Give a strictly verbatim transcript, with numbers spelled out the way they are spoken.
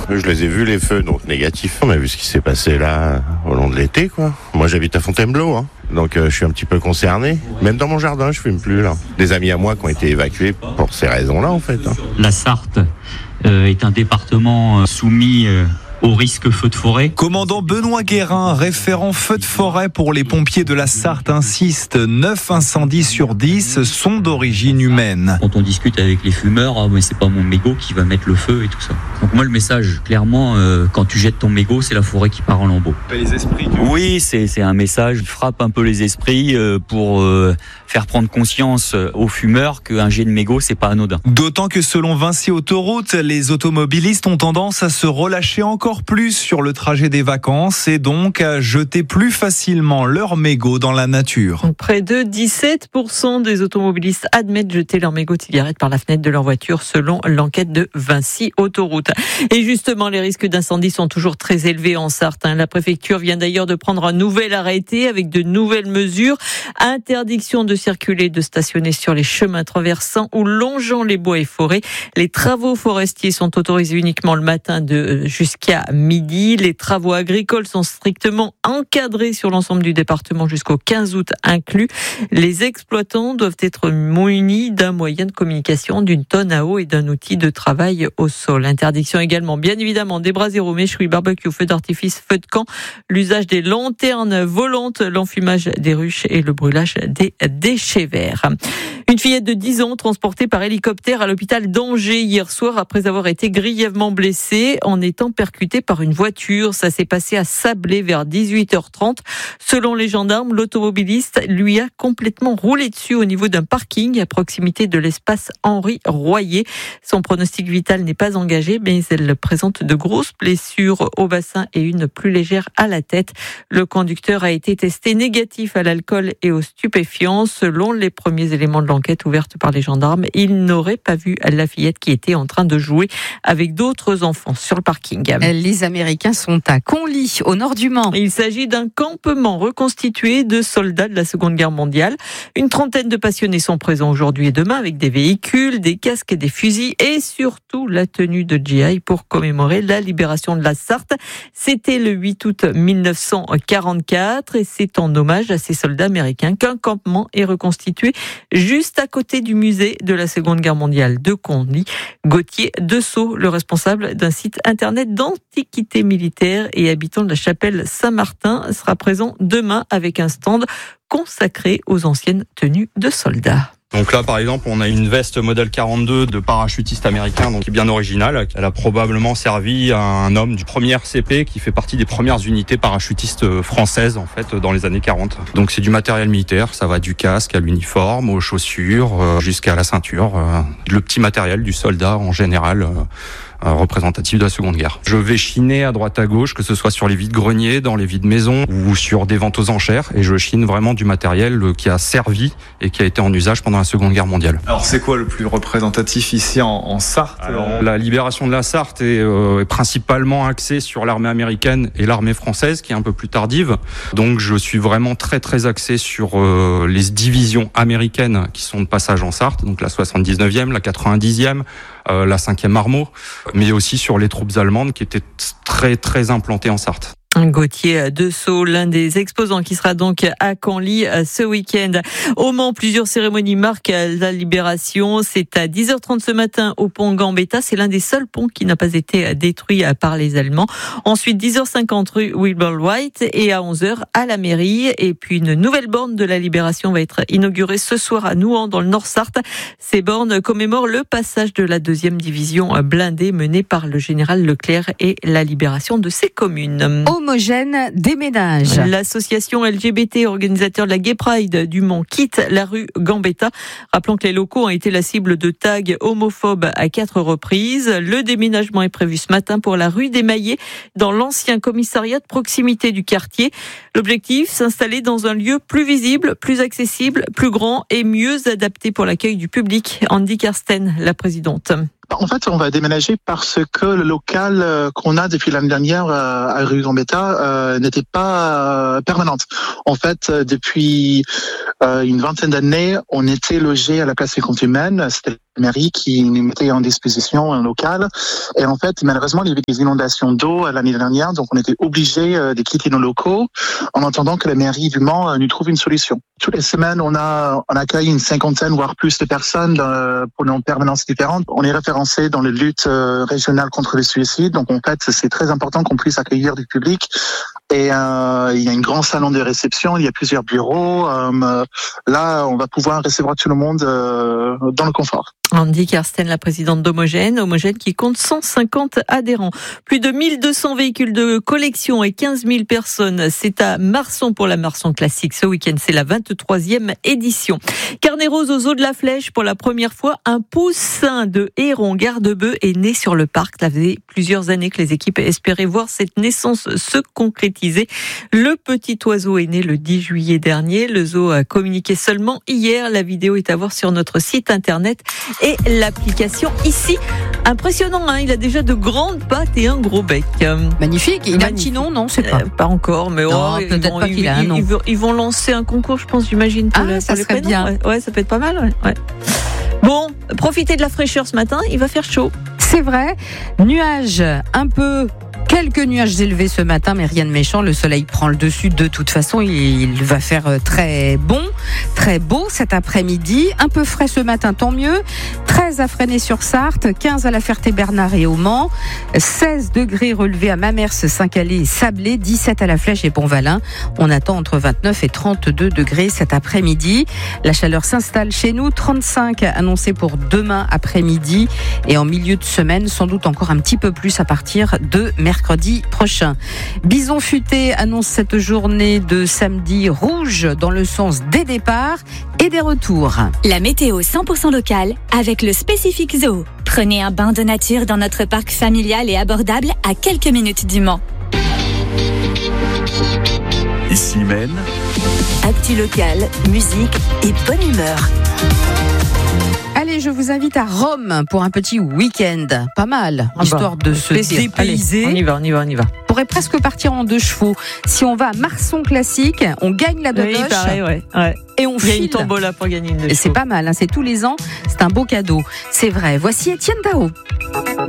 Je les ai vus les feux, donc négatifs. On a vu ce qui s'est passé là au long de l'été, quoi. Moi j'habite à Fontainebleau, hein. Donc euh, je suis un petit peu concerné. Même dans mon jardin, je fume plus là. Des amis à moi qui ont été évacués pour ces raisons-là, en fait. Hein. La Sarthe euh, est un département euh, soumis euh, au risque feu de forêt. Commandant Benoît Guérin, référent feu de forêt pour les pompiers de la Sarthe, insiste, neuf incendies sur dix sont d'origine humaine. Quand on discute avec les fumeurs, ah, mais c'est pas mon mégot qui va mettre le feu et tout ça. Donc moi le message, clairement, euh, quand tu jettes ton mégot, c'est la forêt qui part en lambeaux. Les esprits. Que... Oui, c'est, c'est un message qui frappe un peu les esprits euh, pour euh, faire prendre conscience aux fumeurs qu'un jet de mégot, c'est pas anodin. D'autant que selon Vinci Autoroute, les automobilistes ont tendance à se relâcher encore plus sur le trajet des vacances et donc à jeter plus facilement leurs mégots dans la nature. Près de dix-sept pour cent des automobilistes admettent jeter leurs mégots de cigarettes par la fenêtre de leur voiture selon l'enquête de Vinci Autoroute. Et justement, les risques d'incendie sont toujours très élevés en Sarthe. La préfecture vient d'ailleurs de prendre un nouvel arrêté avec de nouvelles mesures. Interdiction de circuler, de stationner sur les chemins traversants ou longeant les bois et forêts. Les travaux forestiers sont autorisés uniquement le matin de jusqu'à midi. Les travaux agricoles sont strictement encadrés sur l'ensemble du département jusqu'au quinze août inclus. Les exploitants doivent être munis d'un moyen de communication, d'une tonne à eau et d'un outil de travail au sol. Interdiction également, bien évidemment, des brasiers, méchouilles, barbecue, feux d'artifice, feux de camp, l'usage des lanternes volantes, l'enfumage des ruches et le brûlage des déchets verts. Une fillette de dix ans transportée par hélicoptère à l'hôpital d'Angers hier soir après avoir été grièvement blessée en étant percutée par une voiture. Ça s'est passé à Sablé vers dix-huit heures trente. Selon les gendarmes, l'automobiliste lui a complètement roulé dessus au niveau d'un parking à proximité de l'espace Henri Royer. Son pronostic vital n'est pas engagé, mais elle présente de grosses blessures au bassin et une plus légère à la tête. Le conducteur a été testé négatif à l'alcool et aux stupéfiants. Selon les premiers éléments de l'enquête ouverte par les gendarmes, il n'aurait pas vu la fillette qui était en train de jouer avec d'autres enfants sur le parking. Les Américains sont à Conly, au nord du Mans. Il s'agit d'un campement reconstitué de soldats de la Seconde Guerre mondiale. Une trentaine de passionnés sont présents aujourd'hui et demain avec des véhicules, des casques, des fusils et surtout la tenue de G I pour commémorer la libération de la Sarthe. C'était le huit août mille neuf cent quarante-quatre et c'est en hommage à ces soldats américains qu'un campement est reconstitué juste à côté du musée de la Seconde Guerre mondiale de Conly. Gauthier Dessau, le responsable d'un site internet d'antiquités militaires et habitant de la chapelle Saint-Martin, sera présent demain avec un stand consacré aux anciennes tenues de soldats. Donc là, par exemple, on a une veste modèle quarante-deux de parachutiste américain, donc qui est bien originale. Elle a probablement servi à un homme du premier R C P qui fait partie des premières unités parachutistes françaises, en fait, dans les années quarante. Donc c'est du matériel militaire, ça va du casque à l'uniforme, aux chaussures, euh, jusqu'à la ceinture. Euh, le petit matériel du soldat, en général, euh, euh, représentatif de la Seconde Guerre. Je vais chiner à droite à gauche, que ce soit sur les vides-greniers, dans les vides-maisons ou sur des ventes aux enchères. Et je chine vraiment du matériel qui a servi et qui a été en usage pendant la Seconde Guerre mondiale. Alors c'est quoi le plus représentatif ici en, en Sarthe? Alors, la libération de la Sarthe est, euh, est principalement axée sur l'armée américaine et l'armée française, qui est un peu plus tardive. Donc je suis vraiment très très axé sur euh, les divisions américaines qui sont de passage en Sarthe, donc la soixante-dix-neuvième, la quatre-vingt-dixième, euh, la cinquième Armor, mais aussi sur les troupes allemandes qui étaient très très implantées en Sarthe. Gauthier Dessau, l'un des exposants qui sera donc à Conly ce week-end. Au Mans, plusieurs cérémonies marquent la libération. C'est à dix heures trente ce matin au pont Gambetta. C'est l'un des seuls ponts qui n'a pas été détruit par les Allemands. Ensuite, dix heures cinquante rue Wilbur White et à onze heures à la mairie. Et puis une nouvelle borne de la libération va être inaugurée ce soir à Nouan dans le Nord-Sarthe. Ces bornes commémorent le passage de la deuxième division blindée menée par le général Leclerc et la libération de ces communes. Homogène déménage. L'association L G B T, organisateur de la Gay Pride du Mans, quitte la rue Gambetta. Rappelons que les locaux ont été la cible de tags homophobes à quatre reprises. Le déménagement est prévu ce matin pour la rue des Maillets, dans l'ancien commissariat de proximité du quartier. L'objectif, s'installer dans un lieu plus visible, plus accessible, plus grand et mieux adapté pour l'accueil du public. Andy Karsten, la présidente. En fait, on va déménager parce que le local qu'on a depuis l'année dernière à rue Gambetta euh, n'était pas euh, permanente. En fait, depuis euh, une vingtaine d'années, on était logé à la place cinquante humaine. C'était mairie qui nous mettait en disposition un local. Et en fait, malheureusement, il y avait des inondations d'eau l'année dernière, donc on était obligés de quitter nos locaux en attendant que la mairie du Mans nous trouve une solution. Toutes les semaines, on a on accueille une cinquantaine, voire plus de personnes pour nos permanences différentes. On est référencé dans les luttes régionales contre le suicide, donc en fait, c'est très important qu'on puisse accueillir du public. Et euh, il y a un grand salon de réception, il y a plusieurs bureaux. Euh, là, on va pouvoir recevoir tout le monde euh, dans le confort. Andy Kersten, la présidente d'Homogène, Homogène qui compte cent cinquante adhérents. Plus de mille deux cents véhicules de collection et quinze mille personnes. C'est à Marsan pour la Marsan Classique. Ce week-end, c'est la vingt-troisième édition. Carnet rose aux eaux de la Flèche. Pour la première fois, un poussin de héron garde-bœuf est né sur le parc. Ça faisait plusieurs années que les équipes espéraient voir cette naissance se concrétiser. Le petit oiseau est né le dix juillet dernier. Le zoo a communiqué seulement hier. La vidéo est à voir sur notre site internet et l'application ici. Impressionnant, hein, il a déjà de grandes pattes et un gros bec. Magnifique. Il a un petit nom, non, c'est pas. Euh, pas encore, mais non, oh, peut-être vont, pas qu'il ils, a un nom. Ils, ils, ils vont lancer un concours, je pense, j'imagine. Pour ah, le, ça pour serait les bien. Ouais. ouais, ça peut être pas mal. Ouais. Ouais. Bon, profitez de la fraîcheur ce matin, il va faire chaud. C'est vrai. Nuages un peu. Quelques nuages élevés ce matin, mais rien de méchant. Le soleil prend le dessus. De toute façon, il va faire très bon, très beau cet après-midi. Un peu frais ce matin, tant mieux. treize à Fresnay-sur-Sarthe, quinze à La Ferté-Bernard et au Mans, seize degrés relevés à Mamers, Saint-Calais et Sablé, dix-sept à La Flèche et Pont-Valin. On attend entre vingt-neuf et trente-deux degrés cet après-midi. La chaleur s'installe chez nous. trente-cinq annoncés pour demain après-midi et en milieu de semaine, sans doute encore un petit peu plus à partir de mercredi. mercredi prochain. Bison Futé annonce cette journée de samedi rouge dans le sens des départs et des retours. La météo cent pour cent locale avec le Spécifique Zoo. Prenez un bain de nature dans notre parc familial et abordable à quelques minutes du Mans. Ici Maine. Actu locale, musique et bonne humeur. Allez, je vous invite à Rome pour un petit week-end. Pas mal, ah histoire bah, de se plaisir. dépayser. Allez, on y va, on y va, on y va. On pourrait presque partir en deux chevaux. Si on va à Marsan Classique, on gagne la dodoche. Oui, pareil, ouais, ouais. Et on Il y a file. une tombola pour gagner une deux chevaux. C'est pas mal, hein, c'est tous les ans. C'est un beau cadeau. C'est vrai. Voici Étienne Dao.